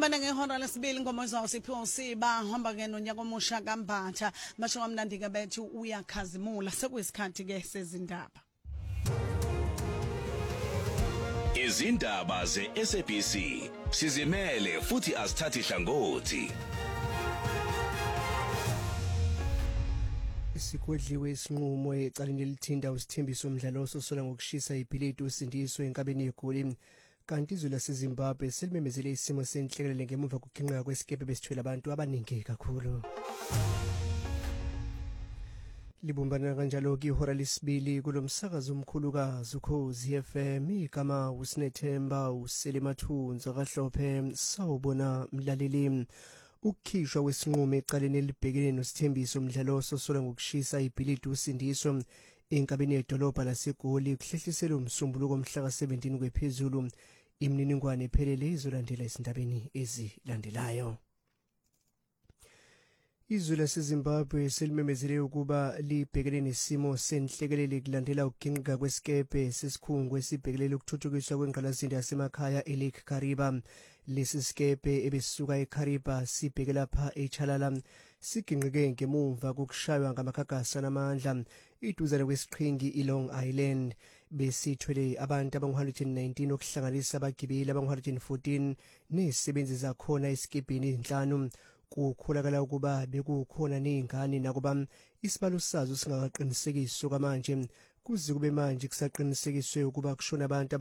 Sihambana ngehora lesibili ngomoza wasiphiwo siba hamba ke nonyaka omusha kaMbatha basho kamnandi ke bethu uyakhazimula sekuyisikhathi ke sezindaba. Izindaba ze-SABC sizimele futhi asithathi hlangothi. Sikwedliwe isinqumo ecaleni elithinda usithembiso umdlalo ososola ngokushisa ibhilidi usindiswe enkabeni yeGoli. Kanti izwe laseZimbabwe selimemezele isimo senhlekelele ngemuva kokugingqa kwesikepe besithwele abantu abaningi kakhulu. Libumbana kanjalo ke ihora lesibili kulomsakazo omkhulukazi uKhozi FM igama uSinethemba uSelimathunza kaHlophe sawubona mlaleli. Ukukhishwa kwesinqumo ecaleni elibhekene nosithembiso umdlalo ososola ngokushisa ibhilidi usindiswa enkabeni yedolobha laseGoli kuhlehlisela umsombuluko omhla ka-17 kwephezulu. Imininingwane ephelele izolandela esindabeni ezilandelayo. Izwe laseZimbabwe selimemezele ukuba libhekene nesimo senhlekelele kulandela ukugingqa kwesikepe sesikhungo esibhekelele ukuthuthukiswa kwengqalasizinda yasemakhaya eLake Kariba. Lesi sikepe ebesisuka eKariba sibheke lapha eChalala siginqike ngemuva kokushaywa ngamakagasa namandla iduzane kwesiqhingi iLong Island. Besithwele abantu abangu-119 okuhlanganisa abagibeli abangu-114 nezisebenzi zakhona esikebhini ezinhlanu. Kukholakala ukuba bekukhona nezingane nakuba isibalo sazo singakaqinisekiswa kwamanje. Kuze kube manje kusaqinisekiswe ukuba kushona abantu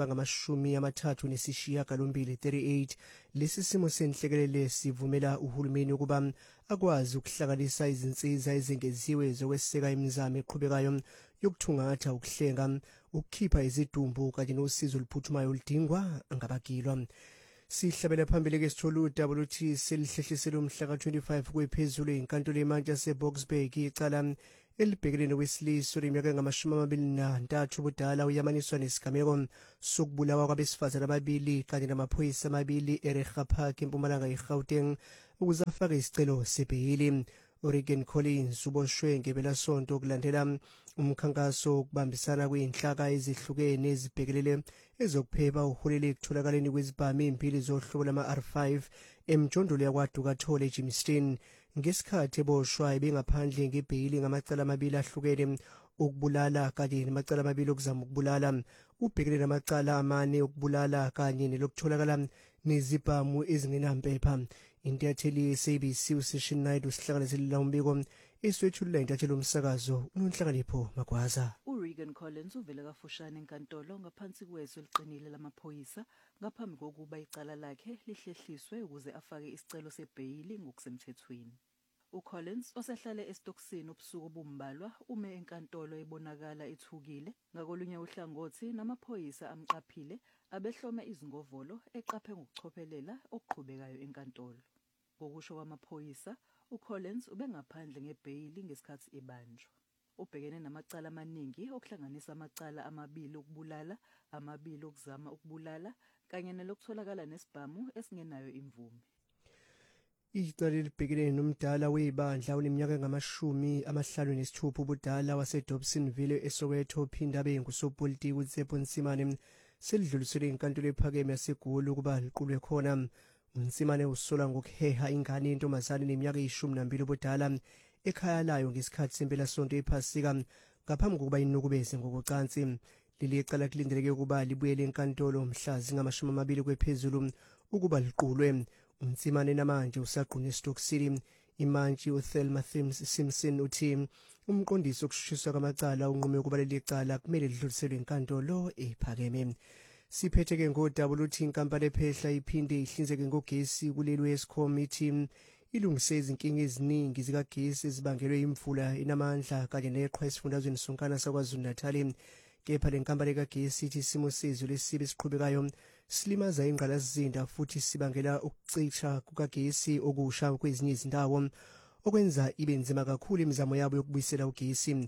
abangama-38. Lesi simo senhlekelele sivumela uhulumeni ukuba akwazi ukuhlanganisa izinsiza ezengeziwe zokweseka imizamo eqhubekayo yokuthungatha, ukuhlenga, ukukhipha izidumbu kanye nosizo oluphuthumayo oludingwa ngabagilwa. Sihlabela phambili ke sithola uWT selihlehlisela umhla ka-25 kwephezulu enkantolo yemantshi yaseBoksburg icala elibhekene nowesiliso leminyaka engama-23 ubudala uyamaniswa nesigameko sokubulawa kwabesifazane ababili kanye namaphoyisa amabili eRecha Park eMpumalanga yeGauteng ukuze afake isicelo sebheyili. Oregon Collins uboshwe ngepelasonto kulandela umkhankaso wokubambisana kweyinhlaka ezihlukene ezibhekelele ezokuphepha uholele ekutholakaleni kwezibhamu ezimbili zohlobo lama-R5 emjondolo yakwaDukathole eJimston. Ngesikhathi eboshwa ebengaphandle ngebheyili ngamacala amabili ahlukene ukubulala kanye namacala amabili okuzama ukubulala. Ubhekene namacala amane okubulala kanye nelokutholakala nezibhamu ezingenampepha. Intatheli ye-SABC uSession Night usihlanganisela umbiko eswethulula intatheli umsakazo uNonhlakanipho Magwaza. uRegan Collins uvele kafushane enkantolo ngaphansi kwezwe eliqinile lamaphoyisa ngaphambi kokuba icala lakhe lihlehliswe ukuze afake isicelo sebheyili ngokusemthethweni. uCollins osehlale esitokisini ubusuku obumbalwa ume enkantolo ebonakala ethukile. Ngakolunye uhlangothi namaphoyisa amqaphile abehlome izingovolo eqaphe ngokuchophelela okuqhubekayo enkantolo. Ngokusho kwamaphoyisa, uCollins ubengaphandle ngebheyili ngesikhathi ebanjwa. Ubhekene namacala amaningi okuhlanganisa amacala amabili okubulala, amabili okuzama ukubulala kanye nelokutholakala nesibhamu esingenayo imvume. Icala libhekene nomdala webandla oneminyaka engama-56 ubudala waseDobsonville eSoweto phinda abe ngusopolitiki uTsepo Nsimane selidluliselwe enkantolo ephakeme yaseGoli ukuba liqulwe khona. uNsimane usola ngokuheha ingane yentombazane neminyaka eyi-12 ubudala ekhaya layo ngesikhathi sempelasonto ephasika ngaphambi kokuba inukubeze ngokocansi. Leli cala kulindeleke ukuba libuyele enkantolo mhla zingama-20 kwephezulu ukuba liqulwe. uNsimane namanje usagqunywe esitokisini. Imantshi uThelma Simpson uthi umqondisi okushushiswa kwamacala unqume ukuba leli cala kumele lidluliselwe enkantolo ephakeme. Siphethe ke ngodaba uthi inkampani ephehla iphinde ihlinzeke ngogesi kuleli Eskom ithi ilungise izinkinga eziningi zikagesi ezibangelwe imvula enamandla kanye neqhwa esifundazweni sonkana saKwaZulu-Natal. Kepha le nkampani kagesi ithi isimo sezulu esibi esiqhubekayo silimaza ingqalasizinda futhi sibangela ukucisha kukagesi okusha kwezinye izindawo okwenza ibe nzima kakhulu imizamo yabo yokubuyisela ugesi.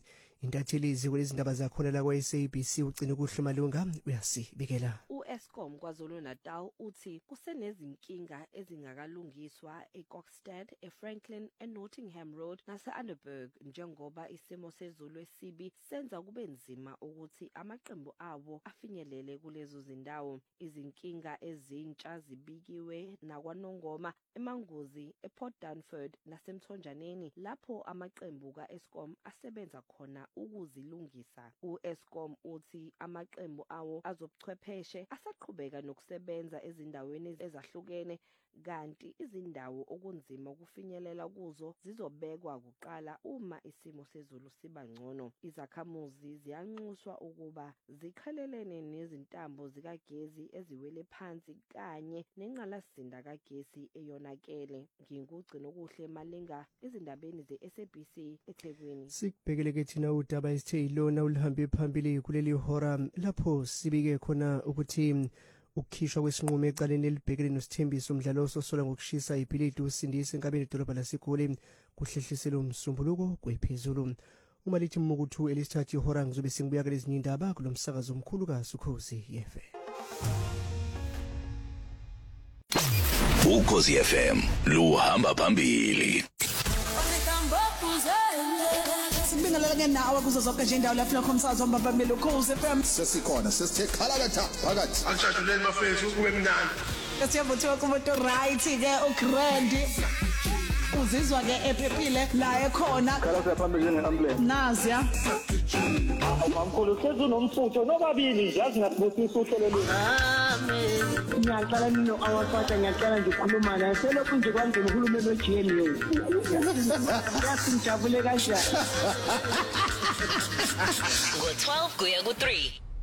intatheli iziko lezindaba zakhona la kwa-SABC ugcina kuhle malunga uyasibikela. U-Eskom KwaZulu-Natal uthi kusenezinkinga ezingakalungiswa eKokstad, eFranklin, eNottingham Road nase-Underberg njengoba isimo sezulu esibi senza kube nzima ukuthi amaqembu awo afinyelele kulezo zindawo. Izinkinga ezintsha zibikiwe nakwaNongoma, eMangozi, ePort Dunford naseMthonjaneni lapho amaqembu ka-Eskom asebenza khona ukuzilungisa. U-Eskom uthi amaqembu awo azobuchwepheshe asaqhubeka nokusebenza ezindaweni ezahlukene kanti izindawo okunzima ukufinyelela kuzo zizobekwa kuqala uma isimo sezulu siba ngcono. Izakhamuzi ziyanxuswa ukuba zikhalelene nezintambo zikagesi eziwele phansi kanye nenqalasinda kagesi eyonakele. Ngingugcina kuhle malinga izindabeni ze-SABC eThekwini. Sikubhekele ke thina udaba esithe ilona ulihambe phambili kuleli hora lapho sibike khona ukuthi ukukhishwa kwesinqumo ecaleni elibhekene nosithembiso umdlalo ososola ngokushisa ibhilidi usindise enkabeni edolobha laseGoli kuhlehlisela umsumbuluko kwephezulu. Uma lithi mukuthu elisithathu ihora ngizobe singibuya kulezinye indaba kulomsakazo omkhulu kaSukhosi FM. Ukhosi FM luhamba phambili. Sibingelela ke nawe kuzo zonke nje indawo lapho khomsazo ombabameli Ukhosi FM. Sesikhona sesithe khalakatha phakathi. Angishaduleni mafethu kube mnandi. Siyavuthiwa kumuntu right ke uGrand. Uzizwa ke ephephile la ekhona. Khala siyaphambili ngeambulance. Nazi ya. Mamkhulu sezunomfutho nobabili nje azingasibusisa uhlelo lolu. Amen. Ngiyaqala nino awafata ngiyaqala ngikhuluma naye selokhu nje kwangena uhulumeni weGNU. Yasingijabule kanjani. Ngo 12 kuya ku 3.